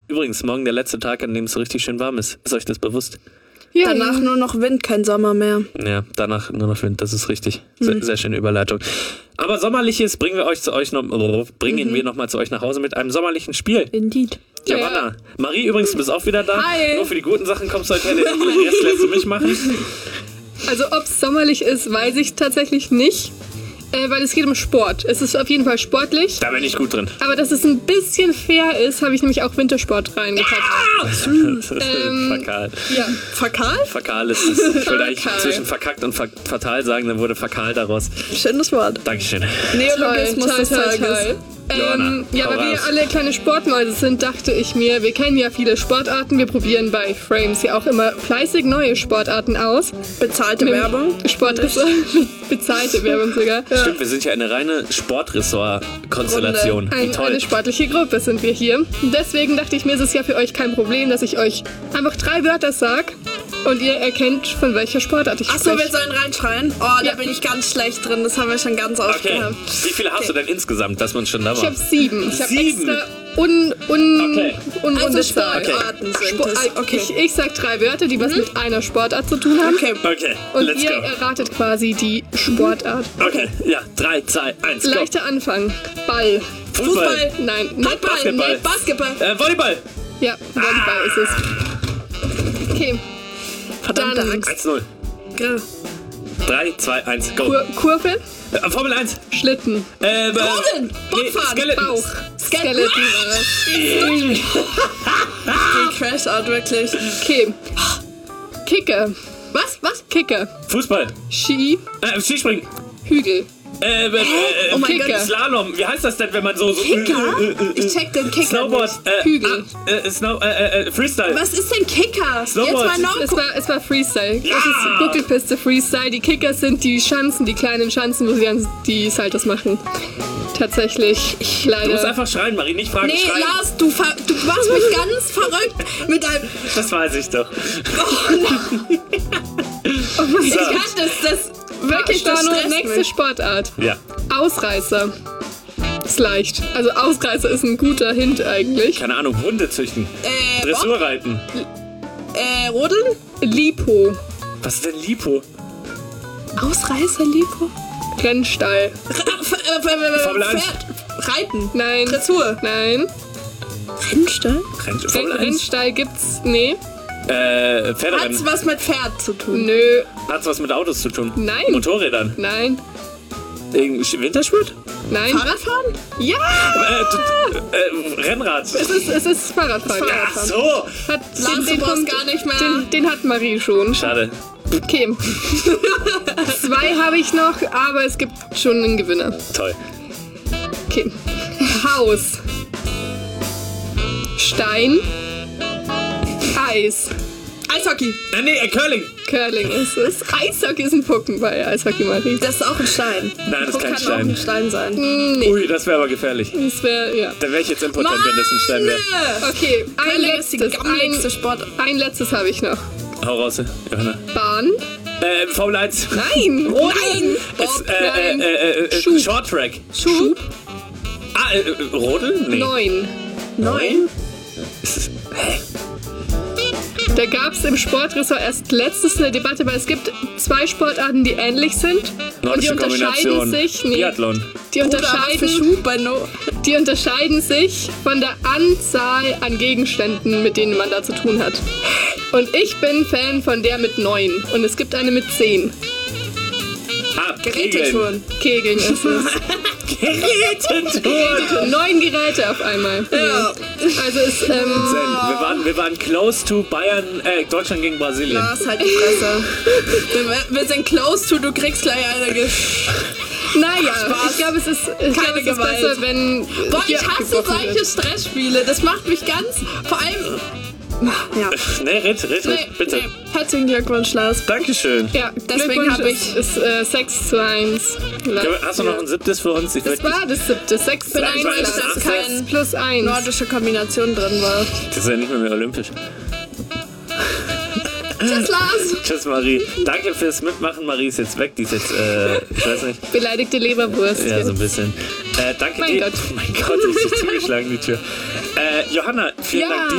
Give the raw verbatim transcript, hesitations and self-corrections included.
übrigens morgen der letzte Tag, an dem es so richtig schön warm ist. Ist euch das bewusst? Ja, danach ja. nur noch Wind, kein Sommer mehr. Ja, danach nur noch Wind, das ist richtig. Sehr, mhm. sehr schöne Überleitung. Aber Sommerliches bringen wir euch zu euch noch, bringen mhm. wir nochmal zu euch nach Hause mit einem sommerlichen Spiel. Indeed. Johanna. Ja. Marie, übrigens, du bist auch wieder da. Hi. Nur für die guten Sachen kommst du heute her, den Rest lässt du mich machen. Also ob es sommerlich ist, weiß ich tatsächlich nicht. Äh, weil es geht um Sport. Es ist auf jeden Fall sportlich. Da bin ich gut drin. Aber dass es ein bisschen fair ist, habe ich nämlich auch Wintersport reingepackt. Ah! ähm, Fakal. Ja. Fakal? Fakal ist es. Ich wollte eigentlich zwischen verkackt und fatal sagen, dann wurde Fakal daraus. Schönes Wort. Dankeschön. Neologismus des Tages. Ähm, ja, weil wir ja alle kleine Sportmäuse sind, dachte ich mir, wir kennen ja viele Sportarten. Wir probieren bei Frames ja auch immer fleißig neue Sportarten aus. Bezahlte Mit Werbung. Sportressort. Bezahlte Werbung sogar. Ja. Stimmt, wir sind ja eine reine Sportressort-Konstellation. Ein, eine sportliche Gruppe sind wir hier. Deswegen dachte ich mir, es ist ja für euch kein Problem, dass ich euch einfach drei Wörter sage und ihr erkennt, von welcher Sportart ich spreche. Achso, wir sollen reinschreien? Oh, da ja. bin ich ganz schlecht drin. Das haben wir schon ganz oft okay. gehabt. Wie viele hast okay. du denn insgesamt, dass man schon da war? Ich habe sieben. Ich habe sieben. extra un, un, okay. unrunde also Zahl. Sportarten okay. sind Sport, es. Okay. Ich, ich sag drei Wörter, die was mhm. mit einer Sportart zu tun haben. Okay. okay. Und Let's ihr go. erratet quasi die Sportart. Okay. okay. Ja, drei, zwei, eins, go. Leichter Anfang. Ball. Fußball. Fußball. Nein. Handball. Basketball. Nee, Basketball. Äh, Volleyball. Ja, Volleyball ah. ist es. Okay. Verdammte Dann Angst. eins null. Grill. drei, zwei, eins, go. Kur Kurve. Äh, Formel eins. Schlitten. Äh, Rodeln. Bootfahren. Nee, Bauch. Skeleton. Skeleton. Die Crash Out, wirklich. Okay. Kicker. Was? Was? Kicker. Fußball. Ski. Äh, Skispringen. Hügel. Äh, äh, äh, oh mein Kicker. Gott. Slalom. Wie heißt das denn, wenn man so... so Kicker? Äh, äh, äh, ich check den Kicker Snowboard. Äh, Hügel. Ah, äh, Snow, äh, äh, Freestyle. Was ist denn Kicker? Snowboard. Jetzt mal noch. Es war, es war Freestyle. Ja. Das ist Buckelpiste Freestyle. Die Kickers sind die Schanzen, die kleinen Schanzen, wo sie dann die Saltos machen. Tatsächlich. Leider. Du musst einfach schreien, Marie, nicht fragen. Nee, schreien. Lars, du, du machst mich ganz verrückt mit deinem... Das weiß ich doch. Oh nein. Oh mein Ich Gott. kann das, das wirklich, das Stano, stresst nächste mich. Sportart. Ja. Ausreißer. Ist leicht. Also Ausreißer ist ein guter Hint eigentlich. Keine Ahnung, Hunde züchten. Äh, Dressurreiten. Äh, Rodeln? Lipo. Was ist denn Lipo? Ausreißer, Lipo? Rennstall. Formel eins. Pferd. Reiten. Nein. Dressur. Nein. Rennstall? Renn, Renn, Formel eins. Rennstall gibt's. Nee. Äh, Pferderennen. Hat's was mit Pferd zu tun? Nö. Hat's was mit Autos zu tun? Nein. Motorrädern? Nein. Irgendein Wintersport? Nein. Fahrradfahren? Ja! Äh, äh, Rennrad. Es ist, es ist Fahrradfahren. Ach so. Hat Lars, den, du den, brauchst Punkt, gar nicht mehr. den, den hat Marie schon. Schade. Okay. Zwei habe ich noch, aber es gibt schon einen Gewinner. Toll. Okay. Haus. Stein. Eis. Eishockey. Äh, nee, äh, Curling. Curling ist es. Eishockey ist ein Pucken bei Eishockey, Marie. Das ist auch ein Stein. Nein, das ist Puck kein kann Stein. auch ein Stein sein. Nee. Ui, das wäre aber gefährlich. Das wäre, ja. Dann wäre ich jetzt impotent, wenn das ein Stein wäre. Okay, ein Curling ist die letztes. gammeligste Ein, Sport. ein letztes habe ich noch. Hau raus, Johanna. Bahn. Äh, Formel eins. Nein. Rodeln. Es, äh, Nein. äh, äh, äh, Schub. Short Track. Schub. Ah, äh, äh, Rodeln? Nee. Neun. Neun. Ist es, hä? Da gab es im Sportressort erst letztens eine Debatte, weil es gibt zwei Sportarten, die ähnlich sind. Und die Nordische unterscheiden Kombination. sich. Nee, Biathlon. die Oder was für unterscheiden, Schub bei No. die unterscheiden sich von der Anzahl an Gegenständen, mit denen man da zu tun hat. Und ich bin Fan von der mit neun. Und es gibt eine mit zehn. Ah, Gerätetouren. Kegeln ist es. Gerätetouren. Neun Geräte auf einmal. Ja. Also ist, ähm, Wir waren, wir waren close to Bayern, äh, Deutschland gegen Brasilien. Lars, halt die Fresse. wir, wir sind close to, du kriegst gleich eine Ge naja, ich glaube, es ist, ich glaub, es ist Gewalt. besser, wenn Boah, hier ich hasse abgebrochen solche wird. Stressspiele. Das macht mich ganz, vor allem... Ja. Nee, red, red, red, Nee, bitte. nee. Herzlichen Glückwunsch, Lars. Dankeschön. Ja, Deswegen Glückwunsch hab ich- ist, ist äh, sechs zu eins. Hast du noch ein siebtes für uns? Ich Das würd- war das siebte. sechs zu Vielleicht eins. war das Das kein sechs plus eins. Nordische Kombination drin war. Das ist ja nicht mehr, mehr olympisch. Tschüss, Lars. Tschüss, Marie. Danke fürs Mitmachen. Marie ist jetzt weg. Die ist jetzt, äh, ich weiß nicht. Beleidigte Leberwurst. Ja, so ein bisschen. Äh, danke Mein dir. Gott. Oh mein Gott, ist sich zugeschlagen, die Tür. Äh, Johanna, vielen Ja. Dank dir.